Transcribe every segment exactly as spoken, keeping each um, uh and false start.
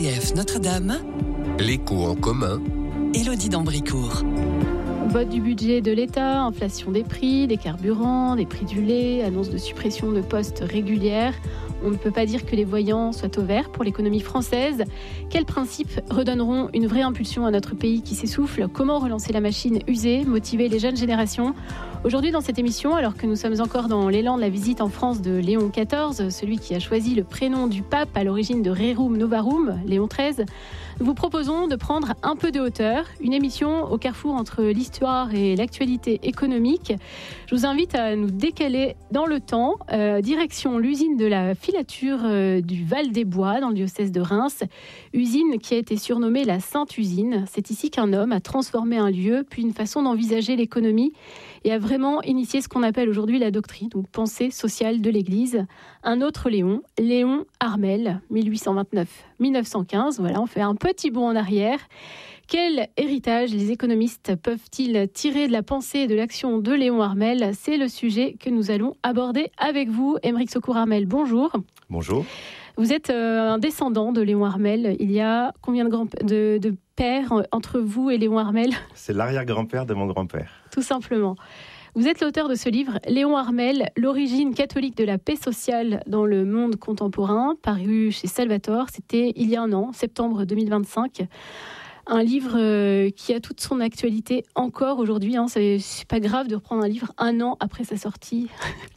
C F Notre-Dame, l'écho en commun, Élodie d'Ambricourt. Vote du budget de l'État, inflation des prix, des carburants, des prix du lait, annonce de suppression de postes régulières. On ne peut pas dire que les voyants soient au vert pour l'économie française. Quels principes redonneront une vraie impulsion à notre pays qui s'essouffle ? Comment relancer la machine usée, motiver les jeunes générations ? Aujourd'hui dans cette émission, alors que nous sommes encore dans l'élan de la visite en France de Léon quatorze, celui qui a choisi le prénom du pape à l'origine de Rerum Novarum, Léon treize, nous vous proposons de prendre un peu de hauteur, une émission au carrefour entre l'histoire et l'actualité économique. Je vous invite à nous décaler dans le temps, euh, direction l'usine de la filature euh, du Val-des-Bois dans le diocèse de Reims, usine qui a été surnommée la Sainte Usine. C'est ici qu'un homme a transformé un lieu, puis une façon d'envisager l'économie et a vraiment initié ce qu'on appelle aujourd'hui la doctrine, donc pensée sociale de l'Église. Un autre Léon, Léon Armel, mille huit cent vingt-neuf à mille neuf cent quinze. Voilà, on fait un petit bond en arrière. Quel héritage les économistes peuvent-ils tirer de la pensée et de l'action de Léon Armel ? C'est le sujet que nous allons aborder avec vous. Aymeric Secours-Armel, bonjour. Bonjour. Vous êtes euh, un descendant de Léon Armel. Il y a combien de, grands, de, de pères entre vous et Léon Armel ? C'est l'arrière-grand-père de mon grand-père. Tout simplement. Vous êtes l'auteur de ce livre, Léon Armel, l'origine catholique de la paix sociale dans le monde contemporain, paru chez Salvator. C'était il y a un an, septembre deux mille vingt-cinq. Un livre euh, qui a toute son actualité encore aujourd'hui. Hein. C'est, c'est pas grave de reprendre un livre un an après sa sortie.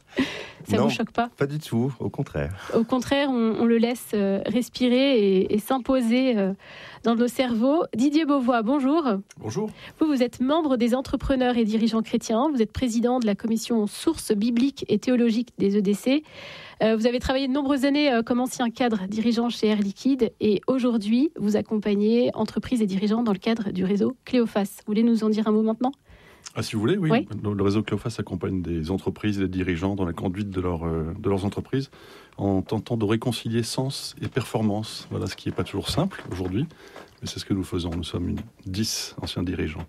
Ça ne vous choque pas ? Pas du tout, au contraire. Au contraire, on, on le laisse euh, respirer et, et s'imposer euh, dans nos cerveaux. Didier Beauvois, bonjour. Bonjour. Vous, vous êtes membre des entrepreneurs et dirigeants chrétiens. Vous êtes président de la commission sources bibliques et théologiques des E D C. Euh, vous avez travaillé de nombreuses années euh, comme ancien cadre dirigeant chez Air Liquide. Et aujourd'hui, vous accompagnez entreprises et dirigeants dans le cadre du réseau Cléophas. Vous voulez nous en dire un mot maintenant ? Ah, si vous voulez, oui. oui. Le réseau Cléophas accompagne des entreprises et des dirigeants dans la conduite de, leur, euh, de leurs entreprises en tentant de réconcilier sens et performance. Voilà, ce qui n'est pas toujours simple aujourd'hui, mais c'est ce que nous faisons. Nous sommes une, dix anciens dirigeants.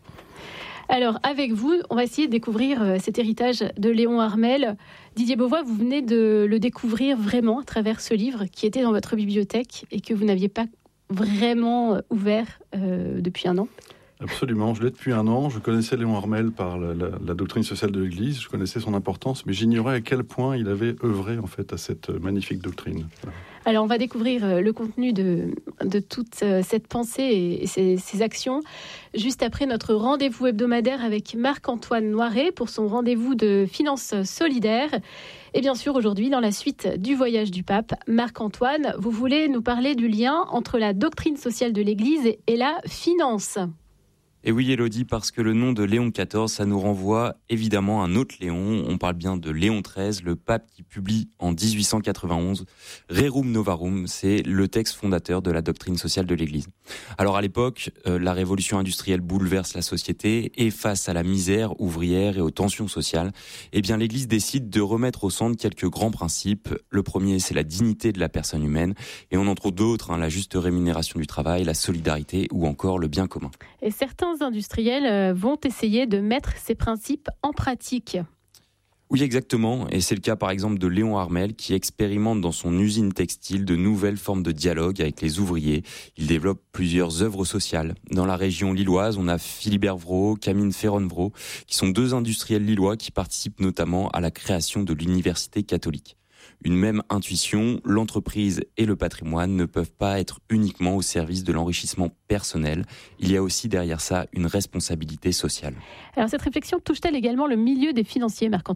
Alors, avec vous, on va essayer de découvrir euh, cet héritage de Léon Armel. Didier Beauvois, vous venez de le découvrir vraiment à travers ce livre qui était dans votre bibliothèque et que vous n'aviez pas vraiment ouvert euh, depuis un an. Absolument, je l'ai depuis un an. Je connaissais Léon Armel par la, la, la doctrine sociale de l'Église, je connaissais son importance, mais j'ignorais à quel point il avait œuvré en fait à cette magnifique doctrine. Alors on va découvrir le contenu de, de toute cette pensée et ses, ses actions juste après notre rendez-vous hebdomadaire avec Marc-Antoine Noiret pour son rendez-vous de finances solidaires. Et bien sûr, aujourd'hui, dans la suite du voyage du pape, Marc-Antoine, vous voulez nous parler du lien entre la doctrine sociale de l'Église et la finance. Et oui, Élodie, parce que le nom de Léon quatorze, ça nous renvoie évidemment à un autre Léon. On parle bien de Léon treize, le pape qui publie en dix-huit cent quatre-vingt-onze Rerum Novarum, c'est le texte fondateur de la doctrine sociale de l'Église. Alors à l'époque, euh, la révolution industrielle bouleverse la société et face à la misère ouvrière et aux tensions sociales, eh bien l'Église décide de remettre au centre quelques grands principes. Le premier, c'est la dignité de la personne humaine et on en trouve d'autres, hein, la juste rémunération du travail, la solidarité ou encore le bien commun. Et certains industriels vont essayer de mettre ces principes en pratique. Oui, exactement. Et c'est le cas, par exemple, de Léon Armel, qui expérimente dans son usine textile de nouvelles formes de dialogue avec les ouvriers. Il développe plusieurs œuvres sociales. Dans la région lilloise, on a Philibert Vraud, Camille Ferron-Vraud, qui sont deux industriels lillois qui participent notamment à la création de l'université catholique. Une même intuition, l'entreprise et le patrimoine ne peuvent pas être uniquement au service de l'enrichissement personnel. Il y a aussi derrière ça une responsabilité sociale. Alors cette réflexion touche-t-elle également le milieu des financiers, Marc-Antoine ?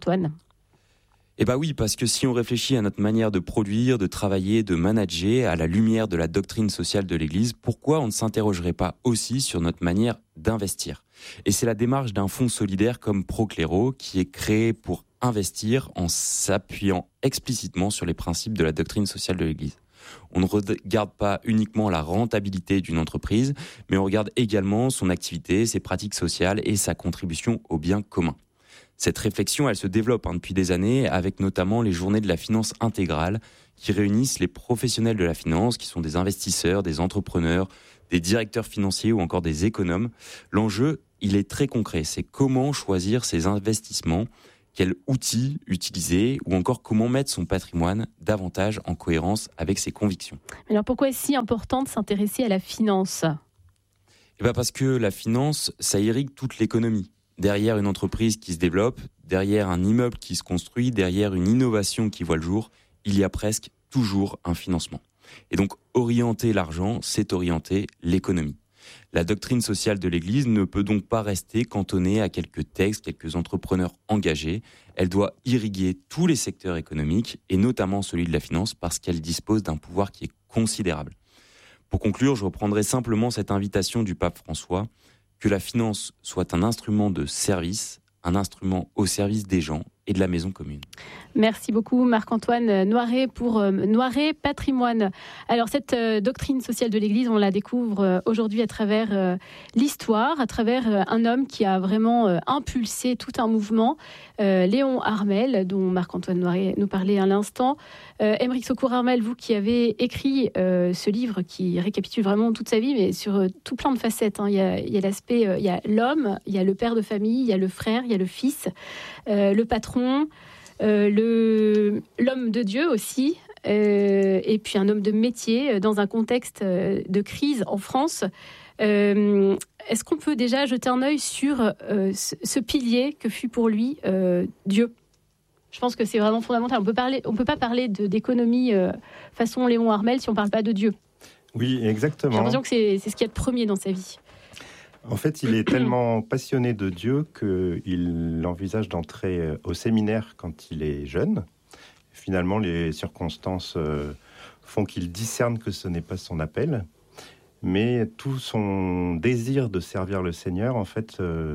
Eh bien oui, parce que si on réfléchit à notre manière de produire, de travailler, de manager, à la lumière de la doctrine sociale de l'Église, pourquoi on ne s'interrogerait pas aussi sur notre manière d'investir ? Et c'est la démarche d'un fonds solidaire comme Procléro qui est créé pour investir en s'appuyant explicitement sur les principes de la doctrine sociale de l'Église. On ne regarde pas uniquement la rentabilité d'une entreprise, mais on regarde également son activité, ses pratiques sociales et sa contribution au bien commun. Cette réflexion, elle se développe hein, depuis des années, avec notamment les journées de la finance intégrale, qui réunissent les professionnels de la finance, qui sont des investisseurs, des entrepreneurs, des directeurs financiers ou encore des économes. L'enjeu, il est très concret, c'est comment choisir ses investissements Quels outils utiliser ou encore comment mettre son patrimoine davantage en cohérence avec ses convictions. Alors pourquoi est-ce si important de s'intéresser à la finance ? Eh bien parce que la finance, ça irrigue toute l'économie. Derrière une entreprise qui se développe, derrière un immeuble qui se construit, derrière une innovation qui voit le jour, il y a presque toujours un financement. Et donc orienter l'argent, c'est orienter l'économie. La doctrine sociale de l'Église ne peut donc pas rester cantonnée à quelques textes, quelques entrepreneurs engagés. Elle doit irriguer tous les secteurs économiques et notamment celui de la finance parce qu'elle dispose d'un pouvoir qui est considérable. Pour conclure, je reprendrai simplement cette invitation du pape François, que la finance soit un instrument de service, un instrument au service des gens et de la maison commune. Merci beaucoup Marc-Antoine Noiret pour euh, Noiret Patrimoine. Alors cette euh, doctrine sociale de l'Église, on la découvre euh, aujourd'hui à travers euh, l'histoire, à travers euh, un homme qui a vraiment euh, impulsé tout un mouvement, euh, Léon Harmel, dont Marc-Antoine Noiret nous parlait à l'instant. Euh, Aymeric Secours-Harmel, vous qui avez écrit euh, ce livre qui récapitule vraiment toute sa vie, mais sur euh, tout plein de facettes. Hein. Il y a, il y a l'aspect, euh, il y a l'homme, il y a le père de famille, il y a le frère, il y a le fils, euh, le patron, Euh, le, l'homme de Dieu aussi, euh, et puis un homme de métier dans un contexte de crise en France. Euh, est-ce qu'on peut déjà jeter un œil sur euh, ce, ce pilier que fut pour lui euh, Dieu ? Je pense que c'est vraiment fondamental. On peut parler, on peut pas parler de, d'économie euh, façon Léon Harmel si on ne parle pas de Dieu. Oui, exactement. J'ai l'impression que c'est, c'est ce qu'il y a de premier dans sa vie. En fait, il est tellement passionné de Dieu qu'il envisage d'entrer au séminaire quand il est jeune. Finalement, les circonstances font qu'il discerne que ce n'est pas son appel. Mais tout son désir de servir le Seigneur, en fait, euh,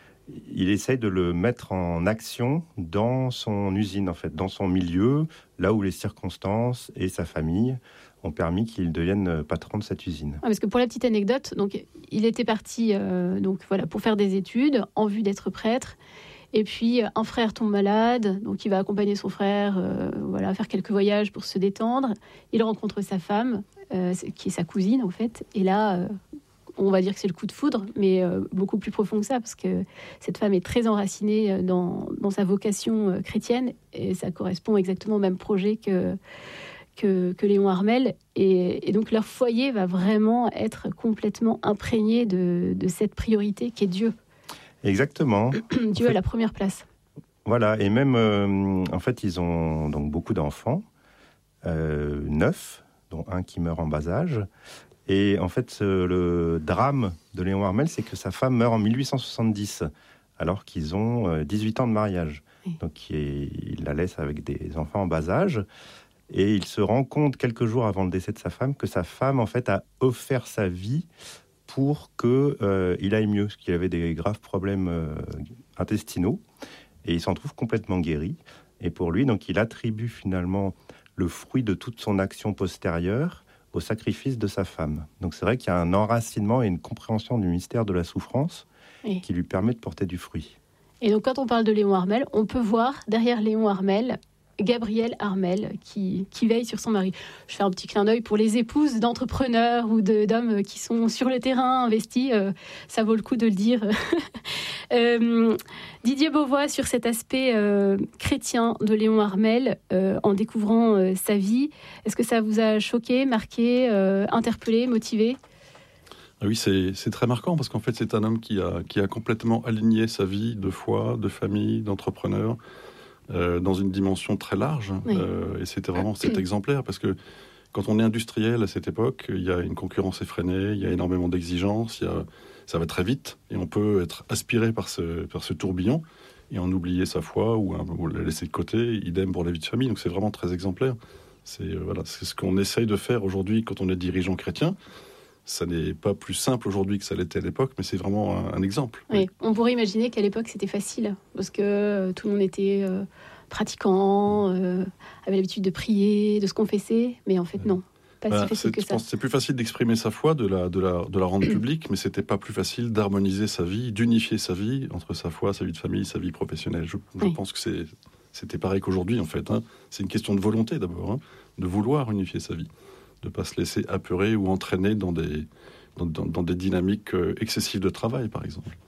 il essaye de le mettre en action dans son usine, en fait, dans son milieu, là où les circonstances et sa famille ont permis qu'il devienne patron de cette usine. Ah, parce que pour la petite anecdote, donc, il était parti euh, donc, voilà, pour faire des études en vue d'être prêtre. Et puis, un frère tombe malade, donc il va accompagner son frère, euh, voilà, faire quelques voyages pour se détendre. Il rencontre sa femme, euh, qui est sa cousine en fait. Et là, euh, on va dire que c'est le coup de foudre, mais euh, beaucoup plus profond que ça, parce que cette femme est très enracinée dans, dans sa vocation euh, chrétienne. Et ça correspond exactement au même projet que... Que, que Léon Harmel, et, et donc leur foyer va vraiment être complètement imprégné de, de cette priorité qui est Dieu. Exactement. Dieu en fait, à la première place. Voilà, et même, euh, en fait, ils ont donc beaucoup d'enfants, euh, neuf, dont un qui meurt en bas âge. Et en fait, euh, le drame de Léon Harmel, c'est que sa femme meurt en mille huit cent soixante-dix, alors qu'ils ont euh, dix-huit ans de mariage. Oui. Donc, il, il la laisse avec des enfants en bas âge. Et il se rend compte quelques jours avant le décès de sa femme que sa femme en fait a offert sa vie pour que euh, il aille mieux, parce qu'il avait des graves problèmes euh, intestinaux et il s'en trouve complètement guéri. Et pour lui, donc, il attribue finalement le fruit de toute son action postérieure au sacrifice de sa femme. Donc c'est vrai qu'il y a un enracinement et une compréhension du mystère de la souffrance oui. qui lui permet de porter du fruit. Et donc quand on parle de Léon Harmel, on peut voir derrière Léon Harmel Gabrielle Harmel qui, qui veille sur son mari. Je fais un petit clin d'œil pour les épouses d'entrepreneurs ou de, d'hommes qui sont sur le terrain investis. Euh, ça vaut le coup de le dire. euh, Didier Beauvois, sur cet aspect euh, chrétien de Léon Harmel, euh, en découvrant euh, sa vie, est-ce que ça vous a choqué, marqué, euh, interpellé, motivé ? Oui, c'est, c'est très marquant parce qu'en fait, c'est un homme qui a, qui a complètement aligné sa vie de foi, de famille, d'entrepreneur, Euh, dans une dimension très large. Oui. Euh, et c'était vraiment cet exemplaire, parce que quand on est industriel à cette époque, il y a une concurrence effrénée, il y a énormément d'exigences, il y a, ça va très vite, et on peut être aspiré par ce, par ce tourbillon, et en oublier sa foi, ou, ou la laisser de côté, idem pour la vie de famille. Donc c'est vraiment très exemplaire. C'est, euh, voilà, c'est ce qu'on essaye de faire aujourd'hui quand on est dirigeant chrétien. Ça n'est pas plus simple aujourd'hui que ça l'était à l'époque, mais c'est vraiment un, un exemple. Oui, oui. On pourrait imaginer qu'à l'époque, c'était facile, parce que euh, tout le monde était euh, pratiquant, euh, avait l'habitude de prier, de se confesser, mais en fait, non. Pas bah, si facile que je ça. pense que c'est plus facile d'exprimer sa foi, de la, de la, de la rendre publique, mais c'était pas plus facile d'harmoniser sa vie, d'unifier sa vie entre sa foi, sa vie de famille, sa vie professionnelle. Je, je oui. pense que c'est, c'était pareil qu'aujourd'hui, en fait. Hein. C'est une question de volonté, d'abord, hein, de vouloir unifier sa vie, de ne pas se laisser apurer ou entraîner dans des, dans, dans, dans des dynamiques excessives de travail, par exemple.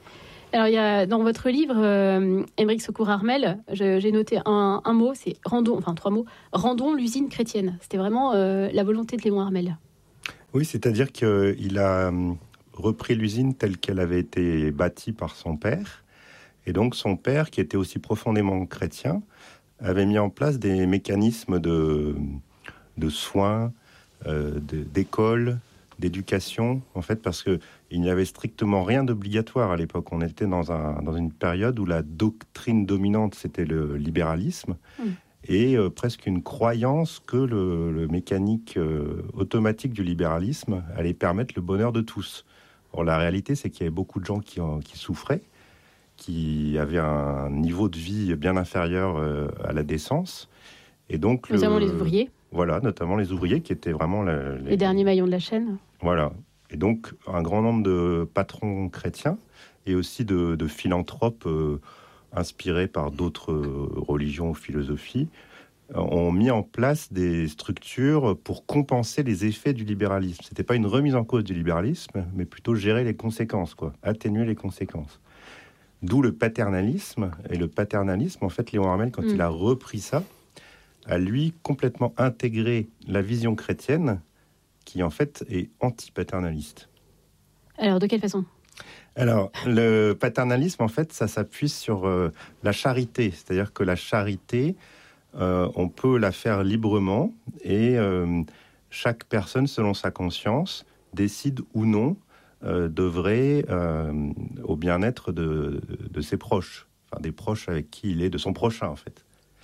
Alors, il y a, dans votre livre, euh, Émeric Secours-Armel, je, j'ai noté un, un mot, c'est rendons, enfin trois mots, rendons l'usine chrétienne. C'était vraiment euh, la volonté de Léon Armel. Oui, c'est-à-dire qu'il a repris l'usine telle qu'elle avait été bâtie par son père. Et donc, son père, qui était aussi profondément chrétien, avait mis en place des mécanismes de, de soins, euh, de, d'école, d'éducation, en fait, parce que il n'y avait strictement rien d'obligatoire à l'époque. On était dans, un, dans une période où la doctrine dominante, c'était le libéralisme, mmh. et euh, presque une croyance que le, le mécanique euh, automatique du libéralisme allait permettre le bonheur de tous. Or, la réalité, c'est qu'il y avait beaucoup de gens qui, en, qui souffraient, qui avaient un niveau de vie bien inférieur euh, à la décence. Et donc, notamment le, les ouvriers. Voilà, notamment les ouvriers qui étaient vraiment... La, les, les derniers maillons de la chaîne. Voilà. Et donc, un grand nombre de patrons chrétiens et aussi de, de philanthropes euh, inspirés par d'autres euh, religions ou philosophies euh, ont mis en place des structures pour compenser les effets du libéralisme. Ce n'était pas une remise en cause du libéralisme, mais plutôt gérer les conséquences, quoi, atténuer les conséquences. D'où le paternalisme. Et le paternalisme, en fait, Léon Armel, quand mmh. il a repris ça, a lui complètement intégré la vision chrétienne qui en fait est anti-paternaliste. Alors, de quelle façon ? Alors, le paternalisme, en fait, ça s'appuie sur euh, la charité. C'est-à-dire que la charité, euh, on peut la faire librement et euh, chaque personne, selon sa conscience, décide ou non euh, d'œuvrer euh, au bien-être de, de ses proches, enfin des proches avec qui il est, de son prochain, en fait.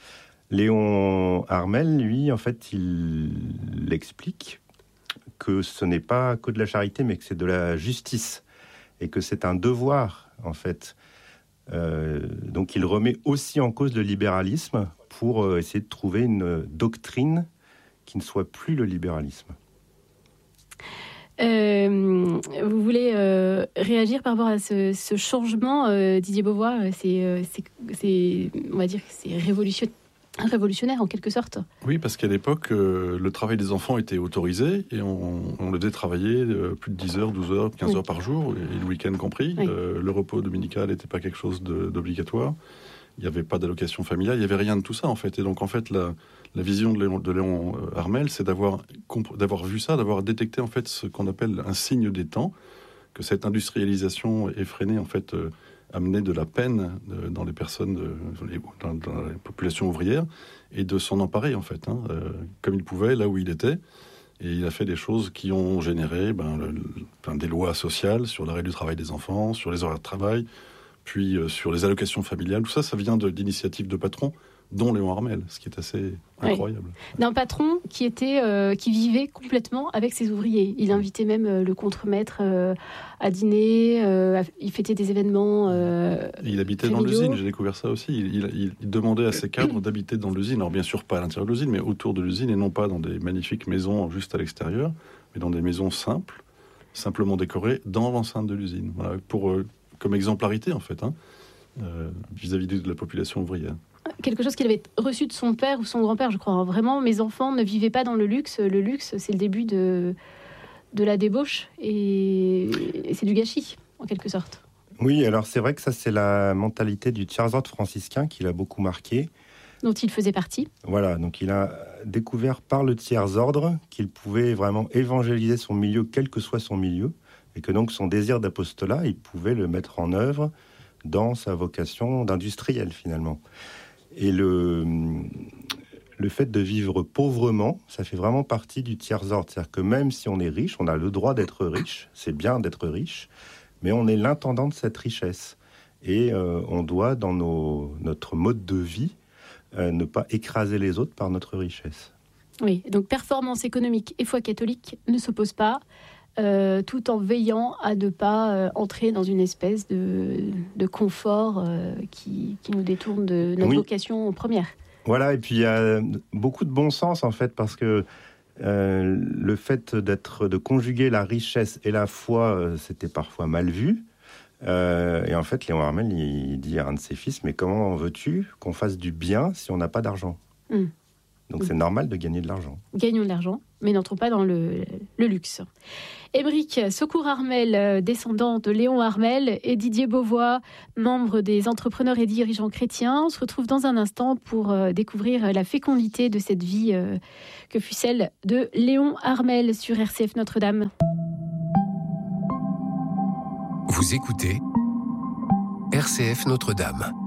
Léon Armel, lui, en fait, il l'explique que ce n'est pas que de la charité, mais que c'est de la justice, et que c'est un devoir, en fait. Euh, donc il remet aussi en cause le libéralisme pour euh, essayer de trouver une doctrine qui ne soit plus le libéralisme. Euh, vous voulez euh, réagir par rapport à ce, ce changement, euh, Didier Beauvois, c'est, euh, c'est, c'est, on va dire que c'est révolutionnaire. révolutionnaire en quelque sorte. Oui, parce qu'à l'époque, euh, le travail des enfants était autorisé et on, on le faisait travailler euh, plus de dix heures, douze heures, quinze oui. heures par jour, et le week-end compris. Oui. Euh, le repos dominical n'était pas quelque chose de, d'obligatoire. Il n'y avait pas d'allocation familiale, il n'y avait rien de tout ça en fait. Et donc en fait, la, la vision de Léon, de Léon Armel, c'est d'avoir, d'avoir vu ça, d'avoir détecté en fait ce qu'on appelle un signe des temps, que cette industrialisation effrénée en fait... Euh, amener de la peine de, dans les personnes, de, dans, dans la population ouvrière, et de s'en emparer, en fait, hein, euh, comme il pouvait, là où il était. Et il a fait des choses qui ont généré ben, le, ben, des lois sociales sur l'arrêt du travail des enfants, sur les horaires de travail, puis euh, sur les allocations familiales. Tout ça, ça vient de, d'initiatives de patrons, dont Léon Armel, ce qui est assez incroyable. Oui. D'un patron qui était, euh, qui vivait complètement avec ses ouvriers. Il invitait même euh, le contremaître euh, à dîner, euh, à, il fêtait des événements euh, Il habitait familiaux. Dans l'usine, j'ai découvert ça aussi. Il, il, il demandait à ses cadres d'habiter dans l'usine. Alors bien sûr pas à l'intérieur de l'usine, mais autour de l'usine, et non pas dans des magnifiques maisons juste à l'extérieur, mais dans des maisons simples, simplement décorées, dans l'enceinte de l'usine. Voilà, pour, euh, comme exemplarité en fait, hein, euh, vis-à-vis de la population ouvrière. Quelque chose qu'il avait reçu de son père ou son grand-père, je crois. Vraiment, mes enfants ne vivaient pas dans le luxe. Le luxe, c'est le début de, de la débauche et, et c'est du gâchis, en quelque sorte. Oui, alors c'est vrai que ça, c'est la mentalité du tiers-ordre franciscain qui l'a beaucoup marqué. Dont il faisait partie. Voilà, donc il a découvert par le tiers-ordre qu'il pouvait vraiment évangéliser son milieu, quel que soit son milieu, et que donc son désir d'apostolat, il pouvait le mettre en œuvre dans sa vocation d'industriel, finalement. Et le, le fait de vivre pauvrement, ça fait vraiment partie du tiers-ordre. C'est-à-dire que même si on est riche, on a le droit d'être riche, c'est bien d'être riche, mais on est l'intendant de cette richesse. Et euh, on doit, dans nos, notre mode de vie, euh, ne pas écraser les autres par notre richesse. Oui, donc performance économique et foi catholique ne s'opposent pas, euh, tout en veillant à ne pas euh, entrer dans une espèce de, de confort euh, qui, qui nous détourne de notre oui. vocation première. Voilà, et puis il y a beaucoup de bon sens en fait, parce que euh, le fait d'être, de conjuguer la richesse et la foi, euh, c'était parfois mal vu. Euh, et en fait, Léon Armel, il dit à un de ses fils, mais comment veux-tu qu'on fasse du bien si on n'a pas d'argent ? mmh. Donc c'est normal de gagner de l'argent. Gagnons de l'argent, mais n'entrons pas dans le, le luxe. Émeric Saucourt-Armel, descendant de Léon Armel, et Didier Beauvois, membre des entrepreneurs et dirigeants chrétiens. On se retrouve dans un instant pour découvrir la fécondité de cette vie que fut celle de Léon Armel sur R C F Notre-Dame. Vous écoutez R C F Notre-Dame.